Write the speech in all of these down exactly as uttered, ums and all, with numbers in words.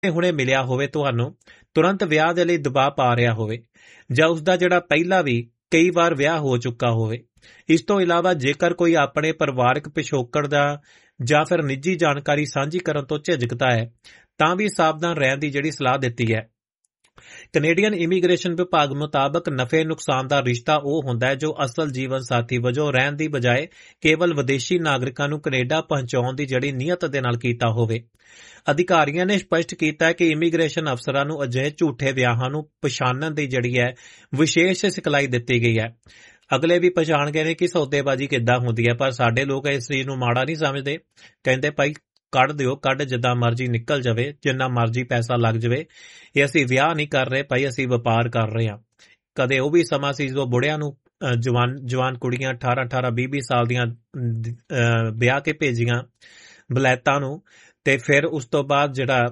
ਹੁਣੇ ਮਿਲਿਆ ਹੋਵੇ ਤੁਹਾਨੂੰ, ਤੁਰੰਤ ਵਿਆਹ ਦੇ ਲਈ ਦਬਾਅ ਪਾ ਰਿਹਾ ਹੋਵੇ, ਜਾਂ ਉਸਦਾ ਜਿਹੜਾ ਪਹਿਲਾਂ ਵੀ ਕਈ ਵਾਰ ਵਿਆਹ ਹੋ ਚੁੱਕਾ ਹੋਵੇ। ਇਸ ਤੋਂ ਇਲਾਵਾ ਜੇਕਰ ਕੋਈ ਆਪਣੇ ਪਰਿਵਾਰਕ ਪਿਛੋਕੜ ਦਾ ਜਾਂ ਫਿਰ ਨਿੱਜੀ ਜਾਣਕਾਰੀ ਸਾਂਝੀ ਕਰਨ ਤੋਂ ਝਿਜਕਦਾ ਹੈ ਤਾਂ ਵੀ ਸਾਵਧਾਨ ਰਹਿਣ ਦੀ ਜਿਹੜੀ ਸਲਾਹ ਦਿੱਤੀ ਹੈ। ਕੈਨੇਡੀਅਨ ਇਮੀਗ੍ਰੇਸ਼ਨ ਵਿਭਾਗ ਮੁਤਾਬਕ ਨਫੇ ਨੁਕਸਾਨ ਦਾ ਰਿਸ਼ਤਾ ਉਹ ਹੁੰਦਾ ਹੈ ਜੋ ਅਸਲ ਜੀਵਨ ਸਾਥੀ ਵਜੋਂ ਰਹਿਣ ਦੀ ਬਜਾਏ ਕੇਵਲ ਵਿਦੇਸ਼ੀ ਨਾਗਰਿਕਾਂ ਨੂੰ ਕੈਨੇਡਾ ਪਹੁੰਚਾਉਣ ਦੀ ਜਿਹੜੀ ਨੀਅਤ ਦੇ ਨਾਲ ਕੀਤਾ ਹੋਵੇ। ਅਧਿਕਾਰੀਆਂ ਨੇ ਸਪਸ਼ਟ ਕੀਤਾ ਹੈ ਕਿ ਇਮੀਗ੍ਰੇਸ਼ਨ ਅਫਸਰਾਂ ਨੂੰ ਅਜਿਹੇ ਝੂਠੇ ਵਿਆਹਾਂ ਨੂੰ ਪਛਾਣਨ ਦੀ ਜਿਹੜੀ ਹੈ ਵਿਸ਼ੇਸ਼ ਸਿਖਲਾਈ ਦਿੱਤੀ ਗਈ ਹੈ। ਅਗਲੇ ਵੀ ਪਛਾਣ ਗਏ ਨੇ ਕਿ ਸੌਦੇਬਾਜ਼ੀ ਕਿੱਦਾਂ ਹੁੰਦੀ ਹੈ, ਪਰ ਸਾਡੇ ਲੋਕ ਇਸ ਚੀਜ਼ ਨੂੰ ਮਾੜਾ ਨਹੀਂ ਸਮਝਦੇ। ਕਹਿੰਦੇ ਭਾਈ ਕੱਢ ਦਿਓ, ਕੱਢ ਜਿੱਦਾਂ ਮਰਜ਼ੀ ਨਿਕਲ ਜਾਵੇ, ਜਿੰਨਾ ਮਰਜ਼ੀ ਪੈਸਾ ਲੱਗ ਜਾਵੇ, ਇਹ ਅਸੀਂ ਵਿਆਹ ਨਹੀਂ ਕਰ ਰਹੇ ਭਾਈ, ਅਸੀਂ ਵਪਾਰ ਕਰ ਰਹੇ ਹਾਂ। ਕਦੇ ਉਹ ਵੀ ਸਮਾਂ ਸੀ ਜਦੋਂ ਬੁੜਿਆਂ ਨੂੰ ਜਵਾਨ ਜਵਾਨ ਕੁੜੀਆਂ ਅਠਾਰਾਂ ਅਠਾਰਾਂ ਵੀਹ ਵੀਹ ਸਾਲ ਦੀਆਂ ਵਿਆਹ ਕੇ ਭੇਜੀਆਂ ਬਲੈਤਾਂ ਨੂੰ, ਤੇ ਫਿਰ ਉਸ ਤੋਂ ਬਾਅਦ ਜਿਹੜਾ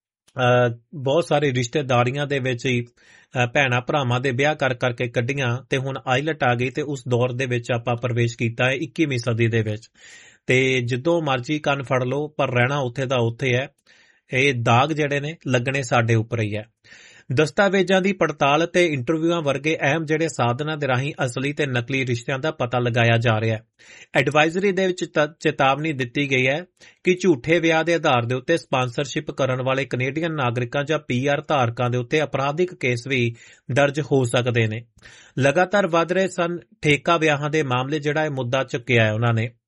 ਬਹੁਤ ਸਾਰੇ ਰਿਸ਼ਤੇਦਾਰੀਆਂ ਦੇ ਵਿੱਚ ਹੀ ਭੈਣਾਂ ਭਰਾਵਾਂ ਦੇ ਵਿਆਹ ਕਰ ਕਰਕੇ ਕੱਢੀਆਂ, ਤੇ ਹੁਣ ਆਈਲਟ ਆ ਗਈ ਤੇ ਉਸ ਦੌਰ ਦੇ ਵਿੱਚ ਆਪਾਂ ਪ੍ਰਵੇਸ਼ ਕੀਤਾ ਹੈ ਇੱਕੀਵੀਂ ਸਦੀ ਦੇ ਵਿੱਚ। ਤੇ ਜਦੋਂ ਮਰਜ਼ੀ ਕੰਨ ਫੜ ਲਓ, ਪਰ ਰਹਿਣਾ ਉੱਥੇ ਦਾ ਉੱਥੇ ਹੈ। ਇਹ ਦਾਗ ਜਿਹੜੇ ਨੇ ਲੱਗਣੇ ਸਾਡੇ ਉੱਪਰ ਹੀ ਹੈ। ਦਸਤਾਵੇਜ਼ਾਂ ਦੀ ਪੜਤਾਲ ਤੇ ਇੰਟਰਵਿਊਆਂ ਵਰਗੇ ਅਹਿਮ ਜਿਹੜੇ ਸਾਧਨਾਂ ਦੇ ਰਾਹੀਂ ਅਸਲੀ ਤੇ ਨਕਲੀ ਰਿਸ਼ਤਿਆਂ ਦਾ ਪਤਾ ਲਗਾਇਆ ਜਾ ਰਿਹਾ ਹੈ। ਐਡਵਾਈਜ਼ਰੀ ਦੇ ਵਿੱਚ ਚੇਤਾਵਨੀ ਦਿੱਤੀ ਗਈ ਹੈ ਕਿ ਝੂਠੇ ਵਿਆਹ ਦੇ ਆਧਾਰ ਦੇ ਉੱਤੇ ਸਪਾਂਸਰਸ਼ਿਪ ਕਰਨ ਵਾਲੇ ਕੈਨੇਡੀਅਨ ਨਾਗਰਿਕਾਂ ਜਾਂ ਪੀ ਆਰ ਧਾਰਕਾਂ ਦੇ ਉੱਤੇ ਅਪਰਾਧਿਕ ਕੇਸ ਵੀ ਦਰਜ ਹੋ ਸਕਦੇ ਨੇ। ਲਗਾਤਾਰ ਵੱਧ ਰਹੇ ਸਨ ਠੇਕਾ ਵਿਆਹਾਂ ਦੇ ਮਾਮਲੇ, ਜਿਹੜਾ ਇਹ ਮੁੱਦਾ ਚੁੱਕਿਆ ਹੈ ਉਹਨਾਂ ਨੇ,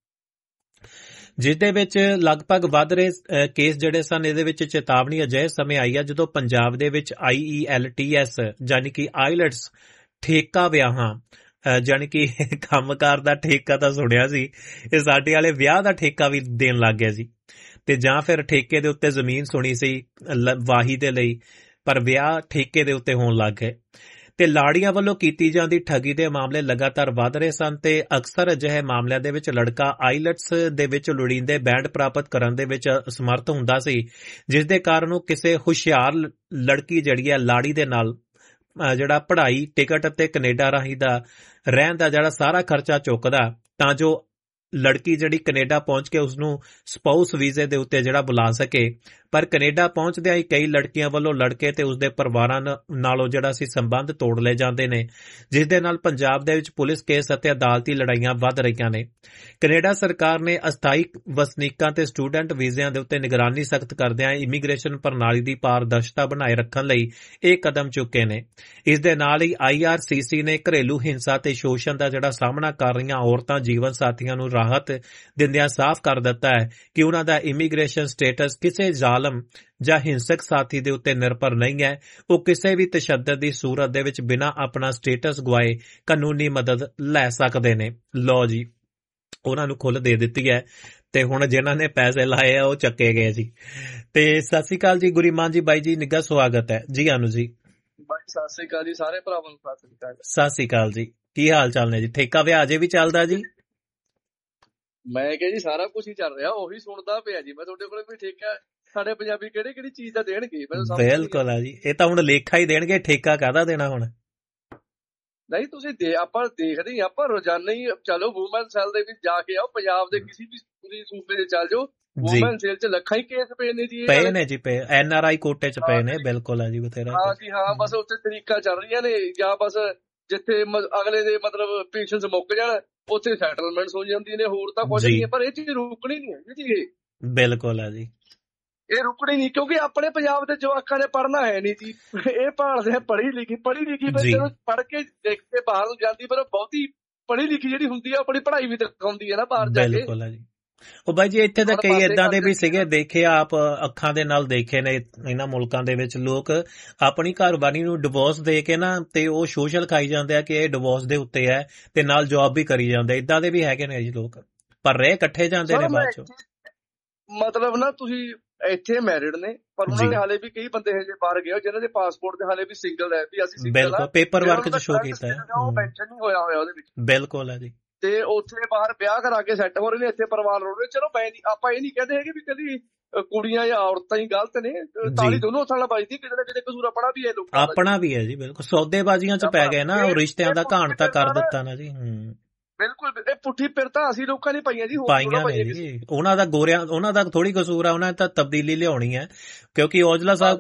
ਜਿਸ ਦੇ ਵਿੱਚ ਲਗਭਗ ਵੱਧ ਰਹੇ ਕੇਸ ਜਿਹੜੇ ਸਨ। ਇਹਦੇ ਵਿੱਚ ਚੇਤਾਵਨੀ ਅਜਿਹੇ ਸਮੇਂ ਆਈ ਹੈ ਜਦੋਂ ਪੰਜਾਬ ਦੇ ਵਿੱਚ ਆਈ ਈ ਐਲ ਟੀ ਐਸ ਯਾਨੀ ਕਿ ਆਈਲਟਸ ਠੇਕਾ ਵਿਆਹਾਂ ਯਾਨੀ ਕਿ ਕੰਮਕਾਰ ਦਾ ਠੇਕਾ ਤਾਂ ਸੁਣਿਆ ਸੀ, ਇਹ ਸਾਡੇ ਵਾਲੇ ਵਿਆਹ ਦਾ ਠੇਕਾ ਵੀ ਦੇਣ ਲੱਗ ਗਿਆ ਸੀ। ਤੇ ਜਾਂ ਫਿਰ ਠੇਕੇ ਦੇ ਉੱਤੇ ਜ਼ਮੀਨ ਸੁਣੀ ਸੀ ਵਾਹੀ ਦੇ ਲਈ, ਪਰ ਵਿਆਹ ਠੇਕੇ ਦੇ ਉੱਤੇ ਹੋਣ ਲੱਗ ਗਏ। ਤੇ ਲਾੜੀਆਂ ਵੱਲੋਂ ਕੀਤੀ ਜਾਂਦੀ ਠੱਗੀ ਦੇ ਮਾਮਲੇ ਲਗਾਤਾਰ ਵੱਧ ਰਹੇ ਸਨ, ਤੇ ਅਕਸਰ ਅਜਿਹੇ ਮਾਮਲਿਆਂ ਦੇ ਵਿੱਚ ਲੜਕਾ ਆਈਲਟਸ ਦੇ ਵਿੱਚ ਲੋੜੀਂਦੇ ਬੈਂਡ ਪ੍ਰਾਪਤ ਕਰਨ ਦੇ ਵਿੱਚ ਅਸਮਰਥ ਹੁੰਦਾ ਸੀ, ਜਿਸ ਦੇ ਕਾਰਨ ਉਹ ਕਿਸੇ ਹੁਸ਼ਿਆਰ ਲੜਕੀ ਜਿਹੜੀ ਹੈ ਲਾੜੀ ਦੇ ਨਾਲ ਜਿਹੜਾ ਪੜ੍ਹਾਈ, ਟਿਕਟ ਅਤੇ ਕੈਨੇਡਾ ਰਾਹੀਂ ਦਾ ਰਹਿਣ ਦਾ ਜਿਹੜਾ ਸਾਰਾ ਖਰਚਾ ਚੁੱਕਦਾ, ਤਾਂ ਜੋ ਲੜਕੀ ਜਿਹੜੀ ਕੈਨੇਡਾ ਪਹੁੰਚ ਕੇ ਉਸਨੂੰ ਸਪਾਊਸ ਵੀਜ਼ੇ ਦੇ ਉੱਤੇ ਜਿਹੜਾ ਬੁਲਾ ਸਕੇ। ਪਰ ਕੈਨੇਡਾ ਪਹੁੰਚਦਿਆਂ ਹੀ ਕਈ ਲੜਕੀਆਂ ਵੱਲੋਂ ਲੜਕੇ ਤੇ ਉਸਦੇ ਪਰਿਵਾਰਾਂ ਨਾਲੋਂ ਜਿਹੜਾ ਸੀ ਸੰਬੰਧ ਤੋੜ ਲਏ ਜਾਂਦੇ ਨੇ, ਜਿਸ ਦੇ ਨਾਲ ਪੰਜਾਬ ਦੇ ਵਿੱਚ ਪੁਲਿਸ ਕੇਸ ਅਤੇ ਅਦਾਲਤੀ ਲੜਾਈਆਂ ਵੱਧ ਰਹੀਆਂ ਨੇ। ਕੈਨੇਡਾ ਸਰਕਾਰ ਨੇ ਅਸਥਾਈ ਵਸਨੀਕਾਂ ਤੇ ਸਟੂਡੈਂਟ ਵੀਜ਼ਿਆਂ ਦੇ ਉੱਤੇ ਨਿਗਰਾਨੀ ਸਖਤ ਕਰਦਿਆਂ ਇਮੀਗ੍ਰੇਸ਼ਨ ਪ੍ਰਣਾਲੀ ਦੀ ਪਾਰਦਰਸ਼ਤਾ ਬਣਾਏ ਰੱਖਣ ਲਈ ਇਹ ਕਦਮ ਚੁੱਕੇ ਨੇ। ਇਸ ਦੇ ਨਾਲ ਹੀ ਆਈ ਆਰ ਸੀ ਸੀ ਨੇ ਘਰੇਲੂ ਹਿੰਸਾ ਤੇ ਸ਼ੋਸ਼ਣ ਦਾ ਜਿਹੜਾ ਸਾਹਮਣਾ ਕਰ ਰਹੀਆਂ ਔਰਤਾਂ ਜੀਵਨ ਸਾਥੀਆਂ ਨੂੰ ਰਾਹਤ ਦਿੰਦਿਆਂ ਸਾਫ਼ ਕਰ ਦਿੱਤਾ ਹੈ ਕਿ ਉਹਨਾਂ ਦਾ ਇਮੀਗ੍ਰੇਸ਼ਨ ਸਟੇਟਸ ਕਿਸੇ ਜ਼ਾਲਮ ਜਾਂ ਹਿੰਸਕ ਸਾਥੀ ਦੇ ਉੱਤੇ ਨਿਰਭਰ ਨਹੀਂ ਹੈ। ਉਹ ਕਿਸੇ ਵੀ ਤਸ਼ੱਦਦ ਦੀ ਸੂਰਤ ਦੇ ਵਿੱਚ ਬਿਨਾਂ ਆਪਣਾ ਸਟੇਟਸ ਗਵਾਏ ਕਾਨੂੰਨੀ ਮਦਦ ਲੈ ਸਕਦੇ ਨੇ। ਲਓ ਜੀ, ਉਹਨਾਂ ਨੂੰ ਖੁੱਲ੍ਹ ਦੇ ਦਿੱਤੀ ਹੈ, ਤੇ ਹੁਣ ਜਿਨ੍ਹਾਂ ਨੇ ਪੈਸੇ ਲਾਏ ਆ ਉਹ ਚੱਕੇ ਗਏ ਜੀ। ਤੇ ਸਤਿ ਸ੍ਰੀ ਅਕਾਲ ਜੀ ਗੁਰੀਮਾਨ ਜੀ, ਬਾਈ ਜੀ ਨਿੱਘਾ ਸਵਾਗਤ ਹੈ ਜੀ। ਆਨੂੰ ਜੀ ਬਾਈ ਸਤਿ ਸ੍ਰੀ ਅਕਾਲ ਜੀ, ਸਾਰੇ ਭਰਾਵਾਂ ਨੂੰ ਸਤਿ ਸ੍ਰੀ ਅਕਾਲ। ਸਤਿ ਸ੍ਰੀ ਅਕਾਲ ਜੀ, ਕੀ ਹਾਲ ਚਾਲ ਨੇ ਜੀ? ਠੇਕਾ ਵਿਆਹ ਅਜੇ ਵੀ ਚੱਲਦਾ ਜੀ? ਮੈਂ ਕਿਹਾ ਜੀ ਸਾਰਾ ਕੁਝ ਹੀ ਚੱਲ ਰਿਹਾ, ਉਹੀ ਸੁਣਦਾ ਪਿਆ ਜੀ। ਮੈਂ ਤੁਹਾਡੇ ਕੋਲ ਵੀ ਠੇਕਾ ਸਾਡੇ ਪੰਜਾਬੀ ਕਿਹੜੀ ਕਿਹੜੀ ਚੀਜ਼ ਦਾ ਦੇਣਗੇ? ਬਿਲਕੁਲ ਆ ਜੀ, ਇਹ ਤਾਂ ਹੁਣ ਲੇਖਾ ਹੀ ਦੇਣਗੇ, ਠੇਕਾ ਕਾਹਦਾ ਦੇਣਾ ਹੁਣ? ਨਹੀਂ ਤੁਸੀਂ ਦੇ ਆਪਾਂ ਦੇਖਦੇ ਹੀ ਆਪਾਂ ਰੋਜ਼ਾਨਾ ਹੀ। ਚਲੋ ਵੂਮਨ ਸੈਲ ਦੇ ਵਿੱਚ ਜਾ ਕੇ ਆਓ, ਪੰਜਾਬ ਦੇ ਕਿਸੇ ਵੀ ਸੂਬੇ ਦੇ ਚੱਲ ਜਾਓ, ਵੂਮਨ ਸੈਲ ਚ ਲੱਖਾਂ ਹੀ ਕੇਸ ਪਏ ਨੇ ਜੀ। ਪਏ ਨੇ ਜੀ, ਪਏ ਐਨ ਆਰ ਆਈ ਕੋਟੇ ਚ ਪਏ ਨੇ। ਬਿਲਕੁਲ ਆ ਜੀ, ਬਥੇਰਾ। ਹਾਂ ਜੀ ਹਾਂ, ਬਸ ਉੱਥੇ ਤਰੀਕਾ ਚੱਲ ਰਹੀਆਂ ਨੇ, ਜਾਂ ਬਸ ਜਿੱਥੇ ਅਗਲੇ ਦੇ ਮਤਲਬ ਪੇਸ਼ੈਂਸ ਮੁੱਕ ਜਾਣ ਉੱਥੇ ਸੈਟਲਮੈਂਟਸ ਹੋ ਜਾਂਦੀਆਂ ਨੇ, ਹੋਰ ਤਾਂ ਕੁਝ ਨਹੀਂ ਹੈ। ਪਰ ਇਹ ਚੀਜ਼ ਰੁਕਣੀ ਨਹੀਂ ਹੈ ਜੀ। ਇਹ ਬਿਲਕੁਲ ਆ ਜੀ, ਇਹ ਰੁਕਣੀ ਨਹੀਂ, ਕਿਉਂਕਿ ਆਪਣੇ ਪੰਜਾਬ ਦੇ ਜਵਾਕਾਂ ਨੇ ਪੜ੍ਹਨਾ ਹੈ ਨਹੀਂ ਜੀ। ਇਹ ਭਾਲਦੇ ਪੜ੍ਹੀ ਲਿਖੀ ਪੜ੍ਹੀ ਲਿਖੀ ਫਿਰ ਪੜ੍ਹ ਕੇ ਦੇਖ ਕੇ ਬਾਹਰ ਨੂੰ ਜਾਂਦੀ, ਪਰ ਬਹੁਤੀ ਪੜ੍ਹੀ ਲਿਖੀ ਜਿਹੜੀ ਹੁੰਦੀ ਆ ਆਪਣੀ ਪੜ੍ਹਾਈ ਵੀ ਦਿਖਾਉਂਦੀ ਹੈ ਨਾ ਬਾਹਰ ਜਾ ਕੇ। ਬਿਲਕੁਲ ਆ ਜੀ। ਉਹ ਬਾਈ ਜੀ ਇੱਥੇ ਤਾਂ ਕਈ ਏਦਾਂ ਦੇ ਵੀ ਸੀਗੇ, ਦੇਖੇ ਆਪ ਅੱਖਾਂ ਦੇ ਨਾਲ ਦੇਖੇ ਨੇ ਇਹਨਾਂ ਮੁਲਕਾਂ ਦੇ ਵਿੱਚ, ਲੋਕ ਆਪਣੀ ਘਰਵਾਲੀ ਨੂੰ ਡਿਵੋਰਸ ਦੇ ਕੇ ਨਾ ਤੇ ਉਹ ਸੋਸ਼ਲ ਖਾਈ ਜਾਂਦੇ ਆ ਕਿ ਇਹ ਡਿਵੋਰਸ ਦੇ ਉੱਤੇ ਹੈ, ਤੇ ਨਾਲ ਜੌਬ ਵੀ ਕਰੀ ਜਾਂਦੇ। ਏਦਾਂ ਦੇ ਵੀ ਹੈਗੇ ਨੇ ਜੀ ਲੋਕ, ਪਰ ਰਹਿ ਇਕੱਠੇ ਜਾਂਦੇ ਨੇ ਬਾਅਦ ਚੋਂ। ਮਤਲਬ ਨਾ ਤੁਸੀਂ ਇੱਥੇ ਮੈਰਿਡ ਨੇ, ਪਰ ਉਹਨਾਂ ਨੇ ਹਾਲੇ ਵੀ ਕਈ ਬੰਦੇ ਹਜੇ ਬਾਹਰ ਗਏ ਜਿਹਨਾਂ ਦੇ ਪਾਸਪੋਰਟ ਤੇ ਹਾਲੇ ਵੀ ਸਿੰਗਲ ਹੈ, ਵੀ ਅਸੀਂ ਬਿਲਕੁਲ ਪੇਪਰ ਵਰਕ ਚ ਸ਼ੋ ਕੀਤਾ ਹੈ, ਉਹ ਮੈਂਸ਼ਨ ਨਹੀਂ ਹੋਇਆ ਹੋਇਆ ਉਹਦੇ ਵਿੱਚ। ਬਿਲਕੁਲ ਹੈ ਜੀ। ਤੇ ਉੱਥੇ ਬਾਹਰ ਵਿਆਹ ਕਰਾ ਕੇ ਸੈੱਟ ਹੋ ਰਹੇ ਨੇ, ਇੱਥੇ ਪਰਿਵਾਰ ਰੋੜ ਰਹੇ। ਚਲੋ ਮੈਂ ਨਹੀਂ, ਆਪਾਂ ਇਹ ਨਹੀਂ ਕਹਿੰਦੇ ਹੈਗੇ ਵੀ ਕਦੀ ਕੁੜੀਆਂ ਜਾਂ ਔਰਤਾਂ ਹੀ ਗਲਤ ਨੇ, ਤਾਲੀ ਦੋਨੋਂ ਹੱਥਾਂ ਨਾਲ ਵੱਜਦੀ, ਕਿਤੇ ਨਾ ਕਿਤੇ ਕਸੂਰ ਆਪਣਾ ਵੀ ਹੈ, ਲੋਕਾਂ ਦਾ ਆਪਣਾ ਵੀ ਹੈ ਜੀ। ਬਿਲਕੁਲ ਸੌਦੇਬਾਜ਼ੀਆਂ ਚ ਪੈ ਗਏ ਨਾ, ਉਹ ਰਿਸ਼ਤਿਆਂ ਦਾ ਘਾਣ ਤਾਂ ਕਰ ਦਿੱਤਾ ਨਾ ਜੀ। ਬਿਲਕੁਲ ਇਹ ਪੁੱਠੀ ਪਿਰ ਤਾਂ ਅਸੀਂ ਲੋਕਾਂ ਨੇ ਪਾਈਆਂ ਜੀ, ਪਾਈਆਂ ਨੇ ਜੀ। ਉਹਨਾਂ ਦਾ ਗੋਰਿਆਂ ਉਹਨਾਂ ਦਾ ਥੋੜੀ ਕਸੂਰ ਆ, ਉਹਨਾਂ ਨੇ ਤਾਂ ਤਬਦੀਲੀ ਲਿਆਉਣੀ ਹੈ, ਕਿਉਂਕਿ ਔਜਲਾ ਸਾਹਿਬ